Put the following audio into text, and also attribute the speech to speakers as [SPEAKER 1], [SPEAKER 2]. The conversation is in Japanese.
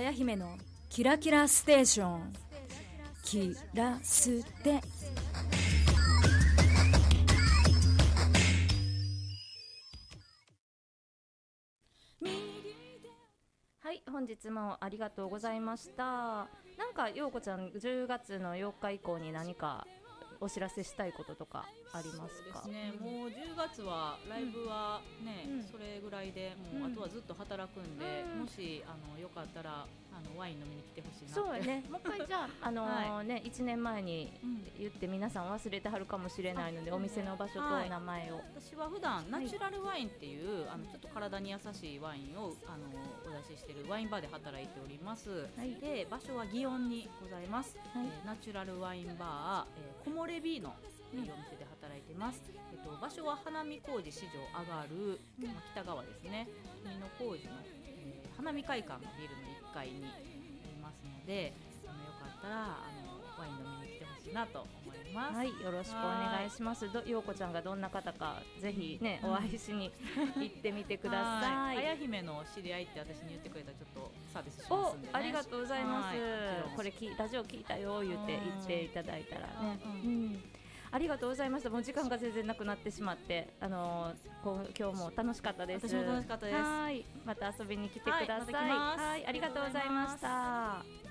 [SPEAKER 1] や姫のキラキラステーション、キラステ。はい、本日もありがとうございました。なんか陽子ちゃん、10月の8日以降に何かお知らせしたいこととかありますか？
[SPEAKER 2] そうですね、もう10月はライブはね、それぐらいでもうあとはずっと働くんで、もしよかったらワイン飲みに来てほしいなって。
[SPEAKER 1] そうね、もう一回じゃあ、1年前に言って皆さん忘れてはるかもしれないので、お店の場所と名前を。
[SPEAKER 2] 私は普段ナチュラルワインっていうちょっと体に優しいワインをお出ししているワインバーで働いております、で場所は祇園にございます、ナチュラルワインバー、木漏れビーノというお店で働いています、場所は花見小路市場上がる、北側ですね、美濃小路の、花見会館のビルの1階にありますので、よかったらワイン飲みに来てほしいなと思います。
[SPEAKER 1] はい、よろしくお願いします。陽子ちゃんがどんな方かぜひね、お会いしに行ってみてください。
[SPEAKER 2] あや姫の知り合いって私に言ってくれたらちょっとサービスしますんでね。
[SPEAKER 1] ありがとうございます。これラジオ聞いたよ言って言っていただいたらね、ありがとうございました。もう時間が全然なくなってしまって、今日も楽しかったです。
[SPEAKER 2] 私も楽しかったです。
[SPEAKER 1] はい、また遊びに来てください。はい、ありがとうございました。